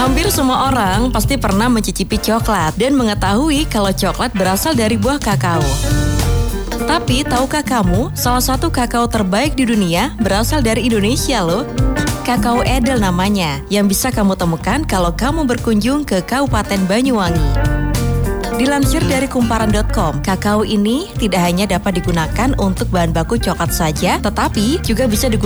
Hampir semua orang pasti pernah mencicipi coklat dan mengetahui kalau coklat berasal dari buah kakao. Tapi tahukah kamu, salah satu kakao terbaik di dunia berasal dari Indonesia loh. Kakao Edel namanya, yang bisa kamu temukan kalau kamu berkunjung ke Kabupaten Banyuwangi. Dilansir dari kumparan.com, kakao ini tidak hanya dapat digunakan untuk bahan baku coklat saja, tetapi juga bisa digunakan